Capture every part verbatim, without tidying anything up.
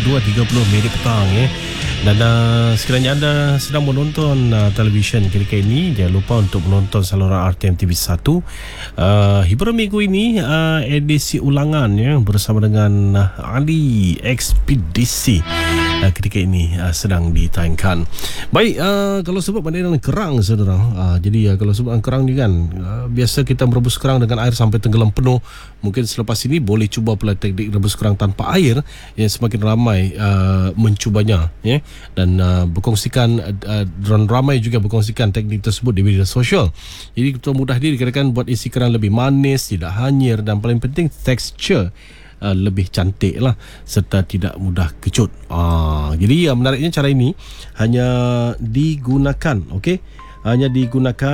dua tiga puluh minit petang ya. Dan uh, sekiranya anda sedang menonton uh, televisyen ketika ini, jangan lupa untuk menonton saluran R T M T V satu. uh, Hiburan minggu ini uh, edisi ulangan ya, bersama dengan uh, Ali Ekspedisi uh, ketika ini uh, sedang ditayangkan. Baik, uh, kalau sebut pandangan kerang saudara, uh, jadi uh, kalau sebut kerang ni kan, uh, biasa kita merebus kerang dengan air sampai tenggelam penuh. Mungkin selepas ini boleh cuba pula teknik rebus kerang tanpa air, yang semakin ramai uh, mencubanya ya. Dan uh, berkongsikan uh, dan ramai juga berkongsikan teknik tersebut di media sosial. Jadi kita mudah diri katakan buat isi kerang lebih manis, tidak hanyir, dan paling penting tekstur uh, lebih cantik lah, serta tidak mudah kecut. uh, Jadi uh, menariknya cara ini hanya digunakan, okey, hanya digunakan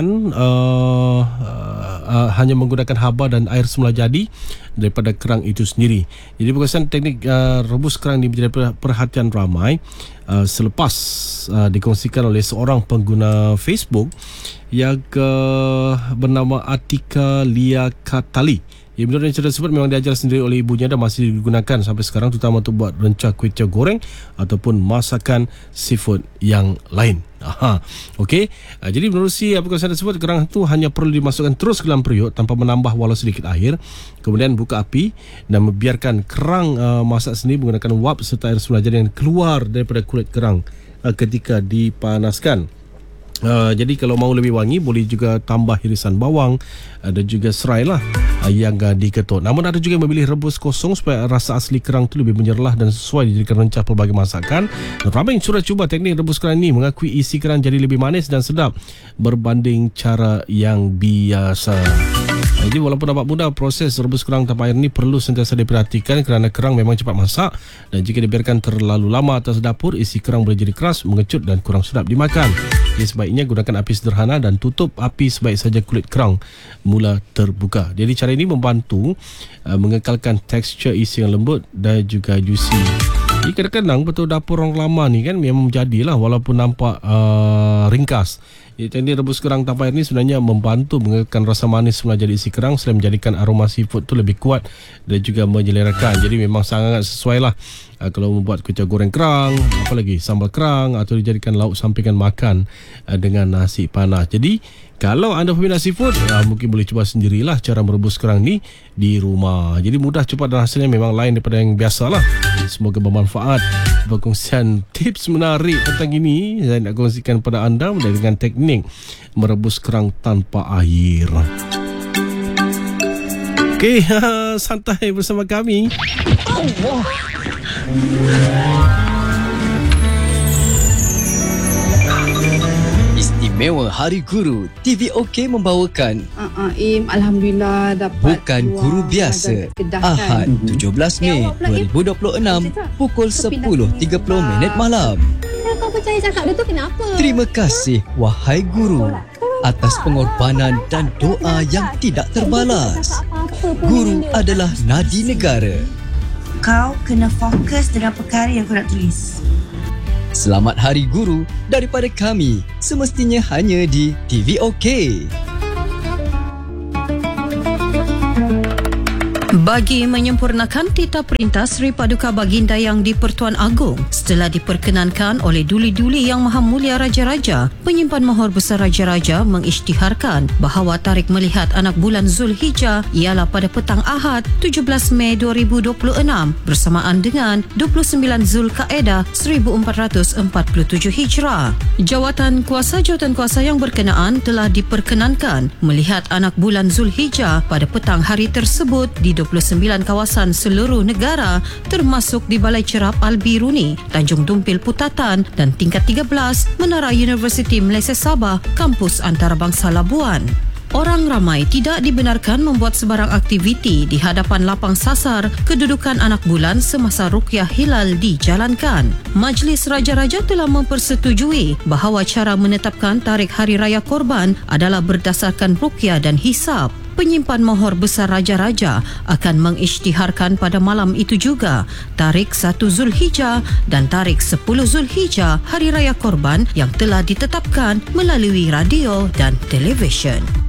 uh, uh, uh, hanya menggunakan haba dan air semula jadi daripada kerang itu sendiri. Jadi berkesan teknik uh, rebus kerang ini menjadi perhatian ramai uh, selepas uh, dikongsikan oleh seorang pengguna Facebook yang uh, bernama Atika Lia Katali. Ya, menurut cerita tersebut memang diajar sendiri oleh ibunya dan masih digunakan sampai sekarang, terutama untuk buat rencah kuih tiaw goreng ataupun masakan seafood yang lain. Aha, okey. Uh, jadi menerusi apa kesan tersebut, kerang itu hanya perlu dimasukkan terus ke dalam periuk tanpa menambah walau sedikit air. Kemudian buka api dan membiarkan kerang uh, masak sendiri menggunakan wap serta air semula jadi yang keluar daripada kulit kerang uh, ketika dipanaskan. Uh, jadi kalau mahu lebih wangi, boleh juga tambah irisan bawang uh, dan juga serai lah uh, yang uh, diketuk. Namun ada juga yang memilih rebus kosong supaya rasa asli kerang itu lebih menyerlah dan sesuai dijadikan rencah pelbagai masakan. Dan ramai yang sudah cuba teknik rebus kerang ini mengakui isi kerang jadi lebih manis dan sedap berbanding cara yang biasa. Jadi walaupun nampak mudah, proses rebus kerang tanpa air ini perlu sentiasa diperhatikan kerana kerang memang cepat masak, dan jika dibiarkan terlalu lama atas dapur, isi kerang boleh jadi keras, mengecut dan kurang sedap dimakan. Jadi sebaiknya gunakan api sederhana dan tutup api sebaik saja kulit kerang mula terbuka. Jadi cara ini membantu uh, mengekalkan tekstur isi yang lembut dan juga juicy. Jadi kadang-kadang betul dapur orang lama ni kan memang jadilah walaupun nampak uh, ringkas. Jadi teknik rebus kerang tanpa air ni sebenarnya membantu mengekalkan rasa manis semula jadi isi kerang selain menjadikan aroma seafood tu lebih kuat dan juga menyelerakan. Jadi memang sangat sesuai lah uh, kalau membuat kuih tiaw goreng kerang, apalagi sambal kerang, atau dijadikan lauk sampingan makan uh, dengan nasi panas. Jadi kalau anda peminat seafood, uh, mungkin boleh cuba sendirilah cara merebus kerang ni di rumah. Jadi mudah, cepat dan hasilnya memang lain daripada yang biasa lah. Semoga bermanfaat. Perkongsian tips menarik petang ini saya nak kongsikan pada anda dengan teknik merebus kerang tanpa air. Okey, santai bersama kami. Allah. Istimewa Hari Guru, T V OK membawakan uh, uh, Im, Alhamdulillah dapat Bukan Guru Biasa, Ahad tujuh belas Mei dua ribu dua puluh enam pukul sepuluh tiga puluh minit malam. Kau percaya cakap dia tu kenapa? Terima kasih wahai guru atas pengorbanan dan doa yang tidak terbalas. Guru adalah nadi negara. Kau kena fokus dengan perkara yang kau nak tulis. Selamat Hari Guru daripada kami, semestinya hanya di T V OK. Bagi menyempurnakan titah perintah Seri Paduka Baginda Yang di-Pertuan Agong setelah diperkenankan oleh Duli-Duli Yang Maha Mulia Raja-Raja, Penyimpan Mahor Besar Raja-Raja mengisytiharkan bahawa tarikh melihat anak bulan Zulhijjah ialah pada petang Ahad tujuh belas Mei dua ribu dua puluh enam bersamaan dengan dua puluh sembilan Zulkaedah seribu empat ratus empat puluh tujuh Hijrah. Jawatan kuasa jawatan kuasa yang berkenaan telah diperkenankan melihat anak bulan Zulhijjah pada petang hari tersebut di dua puluh sembilan kawasan seluruh negara termasuk di Balai Cerap Al-Biruni, Tanjung Dumpil Putatan dan tingkat tiga belas Menara Universiti Malaysia Sabah, Kampus Antarabangsa Labuan. Orang ramai tidak dibenarkan membuat sebarang aktiviti di hadapan lapang sasar kedudukan anak bulan semasa ruqyah hilal dijalankan. Majlis Raja-Raja telah mempersetujui bahawa cara menetapkan tarikh Hari Raya Korban adalah berdasarkan ruqyah dan hisab. Penyimpan Mahor Besar Raja-Raja akan mengisytiharkan pada malam itu juga tarikh satu Zulhijjah dan tarikh sepuluh Zulhijjah Hari Raya Korban yang telah ditetapkan melalui radio dan televisyen.